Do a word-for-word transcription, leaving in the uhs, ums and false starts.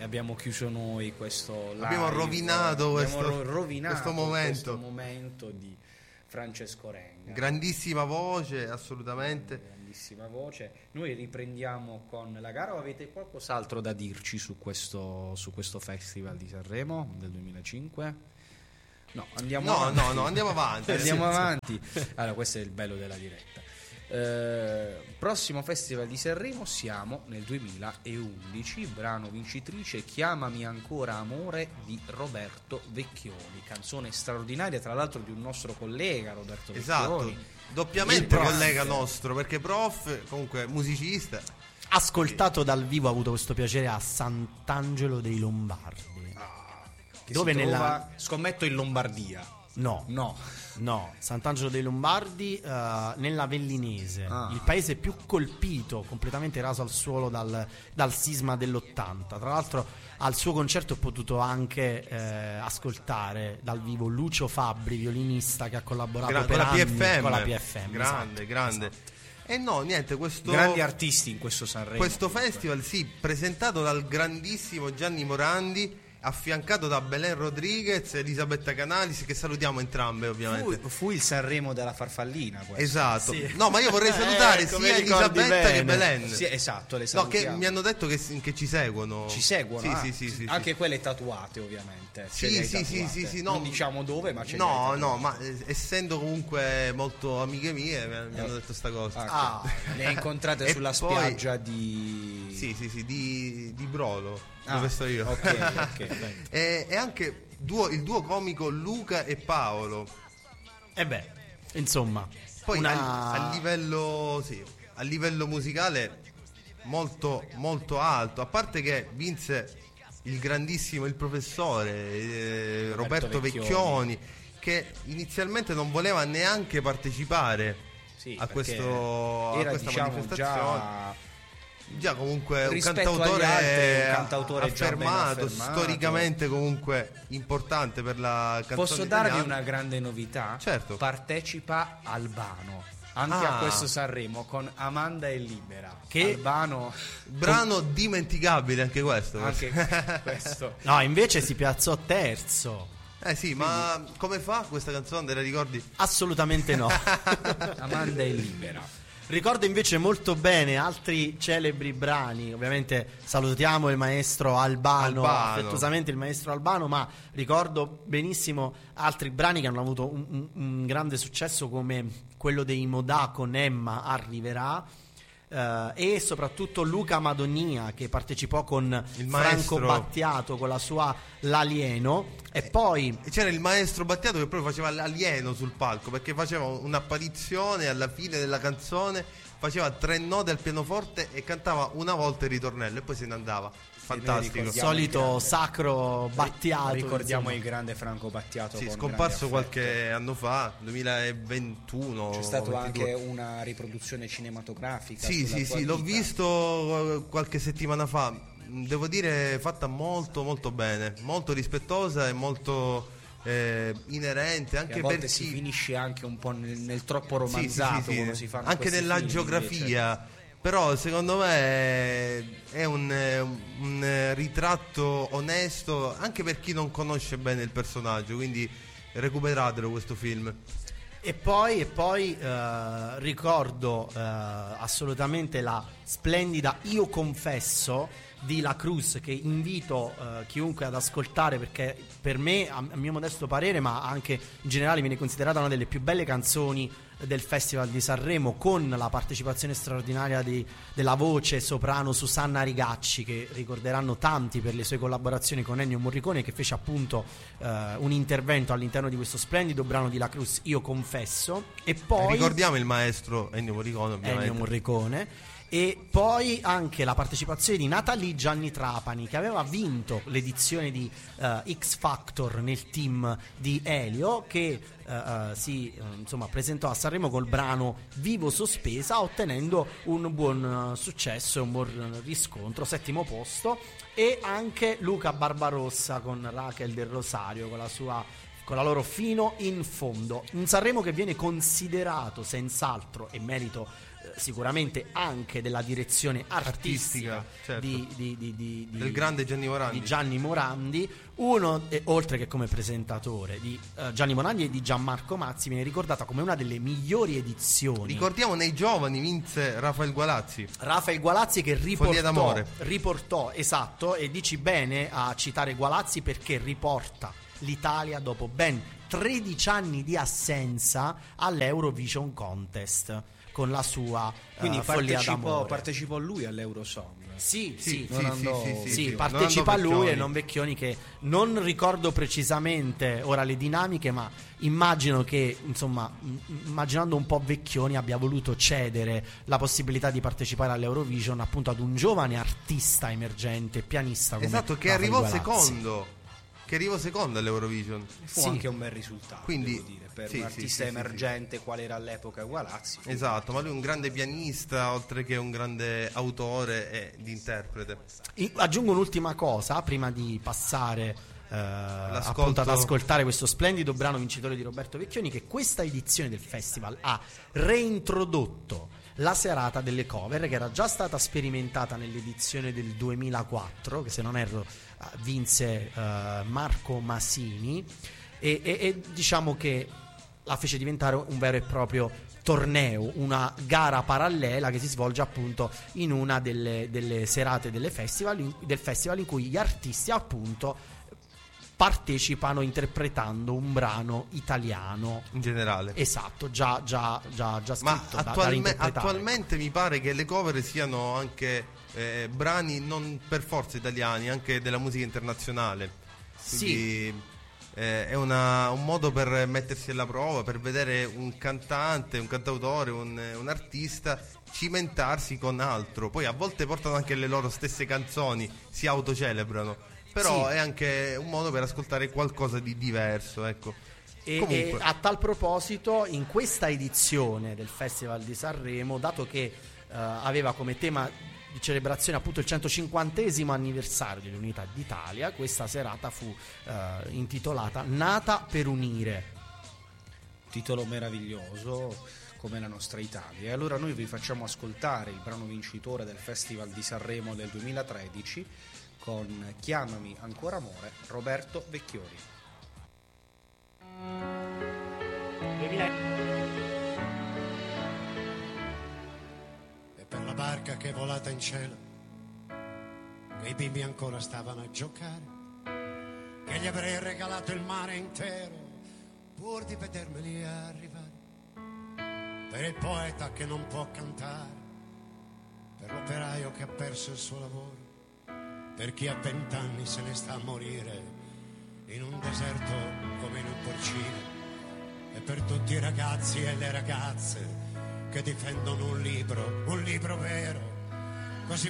e abbiamo chiuso noi questo live. Abbiamo rovinato, abbiamo questo, rovinato questo momento. questo momento di Francesco Renga. Grandissima voce, assolutamente. Grandissima voce. Noi riprendiamo con la gara. O avete qualcos'altro da dirci su questo, su questo Festival di Sanremo del duemilacinque? No, andiamo no, avanti. no, no, andiamo avanti. Andiamo avanti. Allora, questo è il bello della diretta. Eh, prossimo Festival di Sanremo, siamo nel duemilaundici, brano vincitrice Chiamami ancora amore di Roberto Vecchioni, canzone straordinaria tra l'altro di un nostro collega Roberto Esatto, Vecchioni, doppiamente collega nostro, perché prof, comunque musicista, ascoltato dal vivo, ha avuto questo piacere a Sant'Angelo dei Lombardi, che dove si nella trova, scommetto, in Lombardia. no No, No, Sant'Angelo dei Lombardi, uh, nella Vellinese, Ah. il paese più colpito, completamente raso al suolo dal, dal sisma dell'ottanta. Tra l'altro al suo concerto ho potuto anche eh, ascoltare dal vivo Lucio Fabbri, violinista che ha collaborato Gra- per con la anni P F M, con la P F M. grande, esatto, grande. esatto. E no, niente, questo grandi artisti in questo Sanremo. questo comunque. festival, sì, presentato dal grandissimo Gianni Morandi, affiancato da Belen Rodriguez e Elisabetta Canalis, che salutiamo entrambe ovviamente. Fu, fu il Sanremo della farfallina questo. Esatto. Sì. No, ma io vorrei salutare Eh, come sia ricordi Elisabetta bene. che Belen. Sì, esatto, le No, che salutiamo. mi hanno detto che, che ci seguono. Ci seguono, Sì, ah, sì, sì, sì, anche sì. quelle tatuate ovviamente. Ce Sì, le hai sì, sì, tatuate. sì, sì, no. Non diciamo dove, ma ce le No, hai no, tatuate. ma eh, essendo comunque molto amiche mie mi, mi hanno detto sta cosa. Ah, Ah. le hai incontrate E sulla poi- spiaggia di... Sì, sì, sì, di, di Brolo, Ah, dove sto io. ok, ok, bene. e, e anche duo- il duo comico Luca e Paolo. E beh, insomma, Poi una... a, a livello sì, a livello musicale molto molto alto, a parte che vinse il grandissimo il professore eh, Roberto, Roberto Vecchioni. Vecchioni, che inizialmente non voleva neanche partecipare Sì, a, perché questo, a era, questa diciamo, manifestazione. già Già comunque un rispetto agli cantautore, altri, un cantautore già ben affermato, affermato. storicamente comunque importante per la canzone Posso darvi italiana. una grande novità? Certo. Partecipa Albano anche Ah. a questo Sanremo con Amanda e Libera. Che- Albano Brano dimenticabile anche questo. anche questo. No, invece si piazzò terzo. Eh sì, ma come fa questa canzone, te la ricordi? Assolutamente no. Amanda e Libera. Ricordo invece molto bene altri celebri brani. Ovviamente salutiamo il maestro Albano, Albano. affettuosamente il maestro Albano, ma ricordo benissimo altri brani che hanno avuto un, un- un grande successo, come quello dei Modà con Emma Arriverà, eh, e soprattutto Luca Madonia, che partecipò con Il Franco maestro. Battiato con la sua L'Alieno, e poi E c'era il maestro Battiato che proprio faceva l'alieno sul palco, perché faceva un'apparizione alla fine della canzone, faceva tre note al pianoforte e cantava una volta il ritornello e poi se ne andava. Fantastico. ricordiamo solito il grande. sacro Battiato. Ricordiamo insomma. il grande Franco Battiato. Sì, con scomparso grande affetto. qualche anno fa, duemilaventuno. C'è stata ventidue. anche una riproduzione cinematografica. Sì, sulla sì, sua sì, l'ho vita. visto eh, qualche settimana fa. Devo dire, fatta molto, molto bene, molto rispettosa e molto eh, inerente, Che anche a volte per si chi... finisce anche un po' nel, nel troppo Sì, sì, romanzato, sì, sì. quando si fanno anche questi nella film, geografia. invece. Però secondo me è- è un, eh, un, eh, ritratto onesto anche per chi non conosce bene il personaggio, quindi recuperatelo questo film. E poi, e poi eh, ricordo eh, assolutamente la splendida Io Confesso di La Cruz, che invito eh, chiunque ad ascoltare, perché per me, a, a mio modesto parere, ma anche in generale, viene considerata una delle più belle canzoni del Festival di Sanremo, con la partecipazione straordinaria di, della voce soprano Susanna Rigacci, che ricorderanno tanti per le sue collaborazioni con Ennio Morricone, che fece appunto eh, un intervento all'interno di questo splendido brano di La Cruz, Io Confesso. E poi Ricordiamo il maestro Ennio Morricone, ovviamente. Ennio Morricone. E poi anche la partecipazione di Natalie Gianni Trapani, che aveva vinto l'edizione di eh, X Factor nel team di Elio, che eh, eh, si eh, insomma presentò a Sanremo col brano Vivo Sospesa, ottenendo un buon eh, successo e un buon riscontro, settimo posto. E anche Luca Barbarossa con Raquel del Rosario, con la sua con la loro Fino in fondo. Un Sanremo che viene considerato senz'altro, e merito eh, sicuramente anche della direzione artistica, Artistica, certo. di, di, di, di, di- Del grande Gianni Morandi. di Gianni Morandi, uno eh, oltre che come presentatore di eh, Gianni Morandi e di Gianmarco Mazzi, viene ricordata come una delle migliori edizioni. Ricordiamo, nei giovani vinse Rafael Gualazzi. Rafael Gualazzi che Follia riportò, d'amore. riportò, esatto, e dici bene a citare Gualazzi perché riporta l'Italia dopo ben tredici anni di assenza all'Eurovision Contest con la sua Quindi eh, Follia partecipò, d'amore. partecipò lui all'Eurosong. Sì, Sì, sì, sì, non sì, andò- sì, sì, sì, sì. partecipa Non andò lui e Vecchioni. non Vecchioni, che non ricordo precisamente ora le dinamiche, ma immagino che, insomma, m- immaginando un po' Vecchioni, abbia voluto cedere la possibilità di partecipare all'Eurovision appunto ad un giovane artista emergente, pianista come Esatto, che Rafael arrivò Gualazzi. secondo. Che arrivò secondo all'Eurovision. Fu Sì. anche un bel risultato, Quindi- devo dire, per sì, un sì, artista sì, sì, emergente quale era all'epoca Gualazzi. Esatto, ma lui è un grande pianista, oltre che un grande autore e di interprete. I- Aggiungo un'ultima cosa prima di passare eh, appunto ad ascoltare questo splendido brano vincitore di Roberto Vecchioni, che questa edizione del festival ha reintrodotto la serata delle cover, che era già stata sperimentata nell'edizione del duemilaquattro, che se non erro eh, vinse eh, Marco Masini, e, e- e diciamo che la fece diventare un vero e proprio torneo, una gara parallela che si svolge appunto in una delle, delle serate delle festival, in- del festival in cui gli artisti appunto partecipano interpretando un brano italiano. In generale. Esatto, già, già, già, già Ma scritto da, da attualme- reinterpretare. attualmente mi pare che le cover siano anche eh, brani non per forza italiani, anche della musica internazionale. Quindi eh, è una- un modo per mettersi alla prova, per vedere un cantante, un cantautore, un, un artista cimentarsi con altro. Poi a volte portano anche le loro stesse canzoni, si autocelebrano. Però Sì. è anche un modo per ascoltare qualcosa di diverso, ecco. E, Comunque. e a tal proposito, in questa edizione del Festival di Sanremo, dato che eh, aveva come tema di celebrazione appunto il centocinquantesimo anniversario dell'Unità d'Italia, questa serata fu eh, intitolata Nata per unire. Titolo meraviglioso come la nostra Italia. E allora noi vi facciamo ascoltare il brano vincitore del Festival di Sanremo del duemilatredici con Chiamami ancora amore, Roberto Vecchioni. E per la barca che è volata in cielo, che i bimbi ancora stavano a giocare, che gli avrei regalato il mare intero pur di vedermeli arrivare, per il poeta che non può cantare, per l'operaio che ha perso il suo lavoro, per chi a vent'anni se ne sta a morire in un deserto come in un porcino, e per tutti i ragazzi e le ragazze che difendono un libro, un libro vero,